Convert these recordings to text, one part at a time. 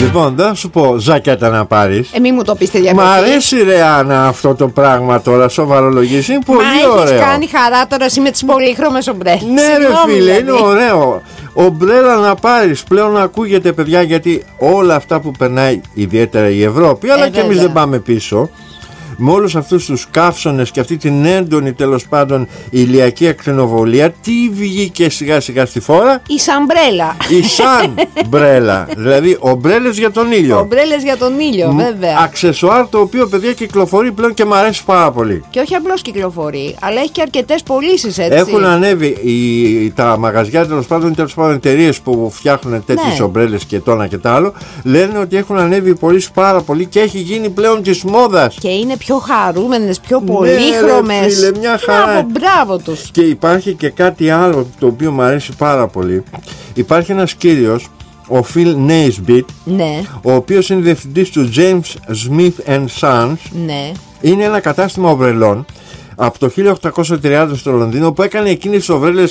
Λοιπόν, δεν σου πω ζακέτα να πάρεις. Μη μου το πείστε για Μ' αρέσει ρε Άννα αυτό το πράγμα τώρα, σοβαρολογείς. Είναι πολύ ωραίο. Έχεις κάνει χαρά τώρα εσύ με τις πολύχρωμες ομπρέλες. Ναι ρε φίλε, είναι ωραίο. Ομπρέλα να πάρεις. Πλέον ακούγεται παιδιά, γιατί όλα αυτά που περνάει ιδιαίτερα η Ευρώπη, αλλά και εμείς δεν πάμε πίσω, με όλους αυτούς τους καύσονες και αυτή την έντονη τέλος πάντων ηλιακή ακτινοβολία, τι βγήκε σιγά σιγά στη φόρα? Η σαμπρέλα. Η σαμπρέλα. Δηλαδή ομπρέλες για τον ήλιο. Ομπρέλες για τον ήλιο, βέβαια. Αξεσουάρ το οποίο παιδιά κυκλοφορεί πλέον και μου αρέσει πάρα πολύ. Και όχι απλώς κυκλοφορεί, αλλά έχει και αρκετές πωλήσεις, έτσι. Έχουν ανέβει τα μαγαζιά, τέλος πάντων εταιρείες που φτιάχνουν τέτοιες ομπρέλες και το ένα και το άλλο. Λένε ότι έχουν ανέβει οι πωλήσεις πάρα πολύ και έχει γίνει πλέον της μόδας. Και είναι πιο χαρούμενες, πιο πολύχρωμες. Φίλε, μια χαρά. Μπράβο τους. Και υπάρχει και κάτι άλλο το οποίο μου αρέσει πάρα πολύ. Υπάρχει ένας κύριος, ο Phil Naisbitt, ναι, ο οποίος είναι διευθυντής του James Smith and Sons. Ναι. Είναι ένα κατάστημα ομπρελών από το 1830 στο Λονδίνο, που έκανε εκείνες τις ομπρέλες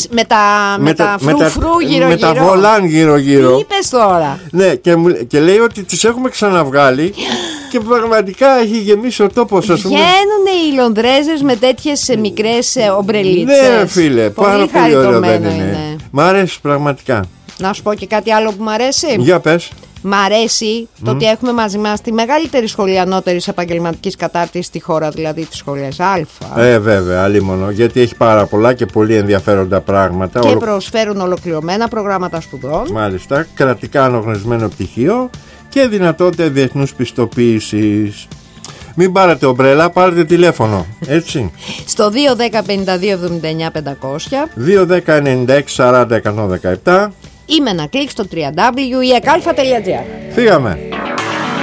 με τα φρουφρού γύρω-γύρω. Με τα βολάν γύρω-γύρω. Τι είπες τώρα? Ναι, και λέει ότι τις έχουμε ξαναβγάλει και πραγματικά έχει γεμίσει ο τόπος, ας πούμε. Βγαίνουν οι Λονδρέζες με τέτοιες μικρές ομπρελίτσες. Ναι φίλε, πάρα πολύ ωραίο δεν είναι? Μ' αρέσει πραγματικά. Να σου πω και κάτι άλλο που μ' αρέσει. Για πες. Μ' αρέσει το ότι έχουμε μαζί μας τη μεγαλύτερη σχολή ανώτερης επαγγελματικής κατάρτισης στη χώρα, δηλαδή τις σχολές Α. Βέβαια, αλίμονο, γιατί έχει πάρα πολλά και πολύ ενδιαφέροντα πράγματα. Και προσφέρουν ολοκληρωμένα προγράμματα σπουδών. Μάλιστα, κρατικά αναγνωρισμένο πτυχίο και δυνατότητα διεθνούς πιστοποίησης. Μην πάρετε ομπρέλα, πάρετε τηλέφωνο. Έτσι. Στο 210-52-79-500, 210-96-40-117 ή με ένα κλικ στο www.ekalfa.gr. Φύγαμε.